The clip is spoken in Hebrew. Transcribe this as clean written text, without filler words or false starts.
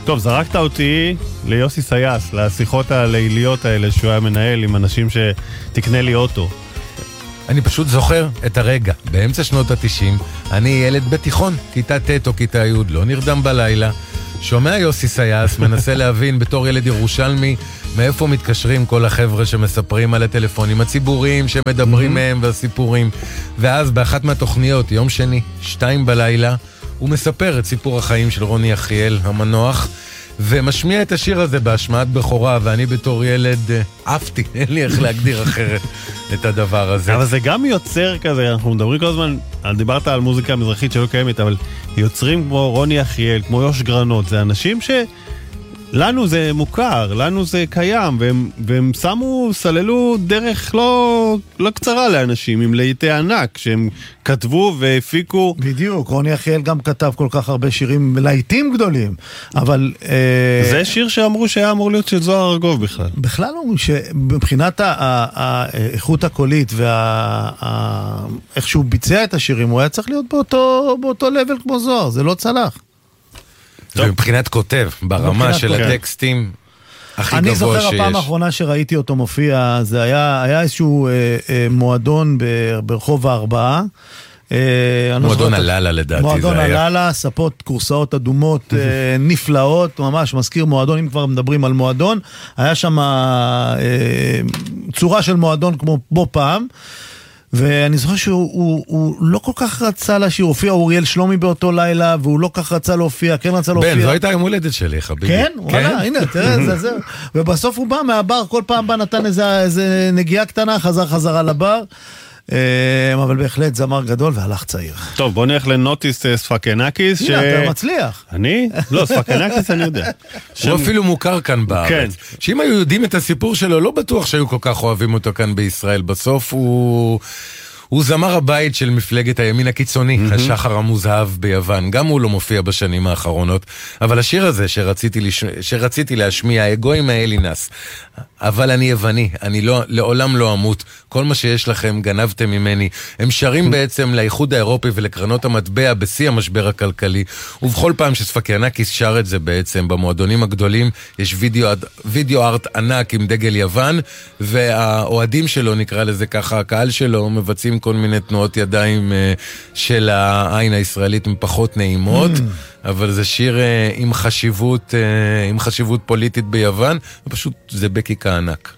טוב, זרקת אותי ליוסי סייס, לשיחות הליליות האלה שהוא היה מנהל עם אנשים שתקנה לי אוטו. אני פשוט זוכר את הרגע, באמצע שנות ה-90, אני ילד בתיכון, כיתה ט' או כיתה י', לא נרדם בלילה, שומע יוסי סייס, מנסה להבין בתור ילד ירושלמי, מאיפה מתקשרים כל החבר'ה שמספרים על הטלפונים הציבוריים, שמדברים מהם והסיפורים, ואז באחת מהתוכניות, יום שני, 2 בלילה, הוא מספר את סיפור החיים של רוני יחיאל, המנוח, ומשמיע את השיר הזה בהשמעת בכורה, ואני בתור ילד עפתי, אין לי איך להגדיר אחרת את הדבר הזה. אבל זה גם יוצר כזה, אנחנו מדברים כל הזמן, דיברת על מוזיקה מזרחית שלא קיימת, אבל יוצרים כמו רוני יחיאל, כמו יוש גרנות, זה אנשים לנו זה מוכר, לנו זה קיים, והם סללו דרך לא קצרה לאנשים, עם לעיתי ענק, שהם כתבו והפיקו. בדיוק, רוני יחיאל גם כתב כל כך הרבה שירים לעיתים גדולים, אבל... זה שיר שאמרו שהיה אמור להיות של זוהר ארגוב בכלל. בכלל לא, שמבחינת האיכות הקולית ואיך שהוא ביצע את השירים, הוא היה צריך להיות באותו לבל כמו זוהר, זה לא צלח. ומבחינת כותב, ברמה של הטקסטים הכי גבוה שיש. אני זוכר הפעם האחרונה שראיתי אותו מופיע, זה היה איזשהו מועדון ברחוב הארבעה. מועדון הללה לדעתי. מועדון הללה, ספות, קורסאות אדומות נפלאות, ממש מזכיר מועדון, אם כבר מדברים על מועדון. היה שם צורה של מועדון כמו בו פעם. ואני זוכר שהוא לא כל כך רצה לשיר, הופיע אוריאל שלומי באותו לילה, והוא לא כך רצה להופיע, כן רצה להופיע. בן, זו הייתה יום הולדת שלי, חביבי. כן? וואלה, הנה, תראה, זה. ובסוף הוא בא מהבר, כל פעם בא נתן איזה נגיעה קטנה, חזרה לבר, אבל בהחלט זמר גדול והלך צעיר. טוב, בוא נלך לנוטיס ספקנקיס. הנה, אתה מצליח. אני? לא, ספקנקיס אני יודע. הוא אפילו מוכר כאן בארץ. שאם היו יודעים את הסיפור שלו, לא בטוח שהיו כל כך אוהבים אותו כאן בישראל. בסוף הוא זמר הבית של מפלגת הימין הקיצוני, השחר המוזהב ביוון. גם הוא לא מופיע בשנים האחרונות. אבל השיר הזה שרציתי להשמיע, אגוים האלינס, אבל אני יווני, אני לעולם לא אמות. כל מה שיש לכם גנבתם ממני. הם שרים בעצם לאיחוד האירופי ולקרנות המטבע בשיא המשבר הכלכלי. ובכל פעם שספקיאנקיס שר את זה בעצם במועדונים הגדולים, יש וידאו ארט ענק עם דגל יוון, והאוהדים שלו, נקרא לזה ככה, הקהל שלו, מבצעים כל מיני תנועות ידיים של העין הישראלית פחות נעימות, אבל זה שיר עם חשיבות פוליטית ביוון, ופשוט זה בקיקה ענק.